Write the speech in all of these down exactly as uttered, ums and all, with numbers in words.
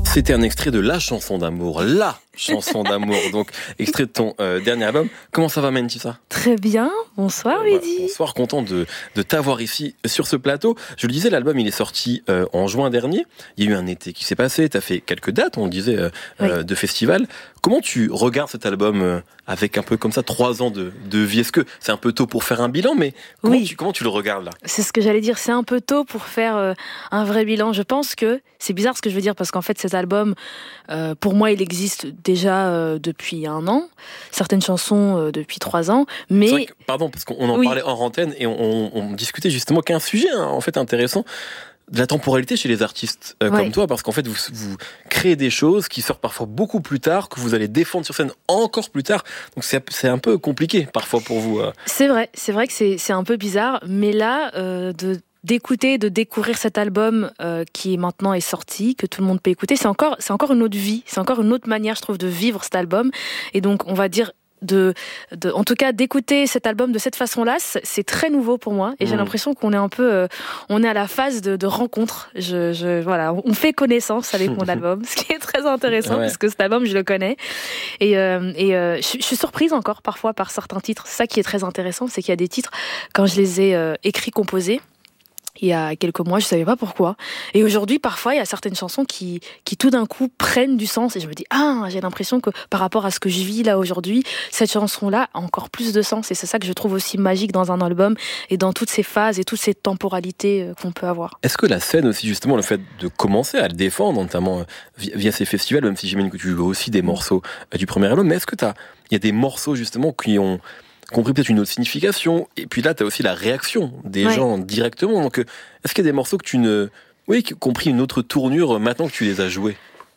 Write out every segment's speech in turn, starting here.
C'était un extrait de la chanson d'amour, la chanson d'amour, donc extrait de ton euh, dernier album. Comment ça va, Mentissa ? Très bien, bonsoir Mehdi. Bah, bonsoir, content de, de t'avoir ici sur ce plateau. Je le disais, l'album il est sorti euh, en juin dernier. Il y a eu un été qui s'est passé, tu as fait quelques dates, on le disait, euh, oui. euh, de festivals. Comment tu regardes cet album euh, avec un peu comme ça trois ans de, de vie ? Est-ce que c'est un peu tôt pour faire un bilan, mais comment, oui. tu, comment tu le regardes là ? C'est ce que j'allais dire, c'est un peu tôt pour faire euh, un vrai bilan. Je pense que, c'est bizarre ce que je veux dire, parce qu'en fait cet album, euh, pour moi il existe déjà euh, depuis un an, certaines chansons euh, depuis trois ans, mais... C'est vrai que, pardon, parce qu'on en oui. parlait hors antenne et on, on, on discutait justement qu'un sujet hein, en fait intéressant, de la temporalité chez les artistes euh, ouais. comme toi, parce qu'en fait vous, vous créez des choses qui sortent parfois beaucoup plus tard, que vous allez défendre sur scène encore plus tard, donc c'est, c'est un peu compliqué parfois pour vous. Euh. C'est vrai, c'est vrai que c'est, c'est un peu bizarre, mais là, euh, de... d'écouter, de découvrir cet album euh, qui maintenant est sorti, que tout le monde peut écouter, c'est encore, c'est encore une autre vie, c'est encore une autre manière, je trouve, de vivre cet album. Et donc, on va dire, de, de, en tout cas, d'écouter cet album de cette façon-là, c'est, c'est très nouveau pour moi. Et mmh. j'ai l'impression qu'on est un peu, euh, on est à la phase de, de rencontre. Je, je, voilà, on fait connaissance avec mon album, ce qui est très intéressant ouais. parce que cet album, je le connais. Et, euh, et euh, je, je suis surprise encore parfois par certains titres. C'est ça qui est très intéressant, c'est qu'il y a des titres, quand je les ai euh, écrits, composés, il y a quelques mois, je savais pas pourquoi. Et aujourd'hui, parfois, il y a certaines chansons qui, qui tout d'un coup prennent du sens. Et je me dis, ah, j'ai l'impression que par rapport à ce que je vis là aujourd'hui, cette chanson-là a encore plus de sens. Et c'est ça que je trouve aussi magique dans un album et dans toutes ces phases et toutes ces temporalités qu'on peut avoir. Est-ce que la scène aussi, justement, le fait de commencer à le défendre, notamment via, via ces festivals, même si j'imagine que tu joues aussi des morceaux du premier album, mais est-ce que t'as, il y a des morceaux, justement, qui ont compris peut-être une autre signification, et puis là, tu as aussi la réaction des ouais. gens directement. Donc, est-ce qu'il y a des morceaux que tu ne... Oui, qui ont pris une autre tournure maintenant que tu les as joués ?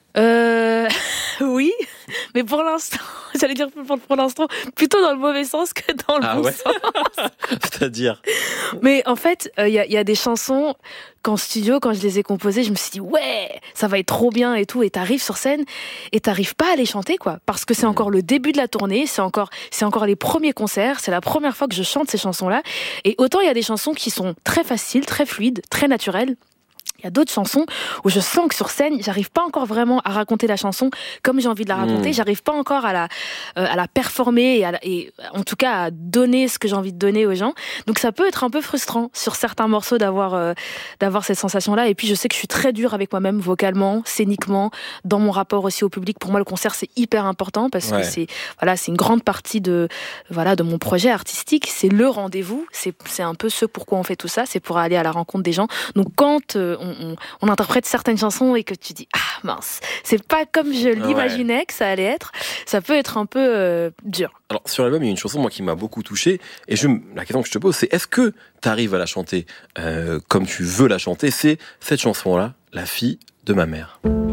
Euh... Oui, mais pour l'instant, j'allais dire pour, pour l'instant, plutôt dans le mauvais sens que dans le ah bon ouais sens. C'est-à-dire ? Mais en fait, il euh, y, y a des chansons qu'en studio, quand je les ai composées, je me suis dit ouais, ça va être trop bien et tout. Et t'arrives sur scène et t'arrives pas à les chanter quoi, parce que c'est mmh. encore le début de la tournée, c'est encore, c'est encore les premiers concerts, c'est la première fois que je chante ces chansons-là. Et autant il y a des chansons qui sont très faciles, très fluides, très naturelles. Il y a d'autres chansons où je sens que sur scène, j'arrive pas encore vraiment à raconter la chanson comme j'ai envie de la raconter. Mmh. J'arrive pas encore à la, euh, à la performer et, à la, et en tout cas à donner ce que j'ai envie de donner aux gens. Donc ça peut être un peu frustrant sur certains morceaux d'avoir, euh, d'avoir cette sensation-là. Et puis je sais que je suis très dure avec moi-même, vocalement, scéniquement, dans mon rapport aussi au public. Pour moi, le concert, c'est hyper important parce ouais. que c'est, voilà, c'est une grande partie de, voilà, de mon projet artistique. C'est le rendez-vous. C'est, c'est un peu ce pourquoi on fait tout ça. C'est pour aller à la rencontre des gens. Donc quand euh, on On, on interprète certaines chansons et que tu dis ah mince, c'est pas comme je l'imaginais ouais. que ça allait être, ça peut être un peu euh, dur. Alors sur l'album il y a une chanson moi qui m'a beaucoup touché et je, la question que je te pose c'est est-ce que tu arrives à la chanter euh, comme tu veux la chanter, c'est cette chanson là, La fille de ma mère.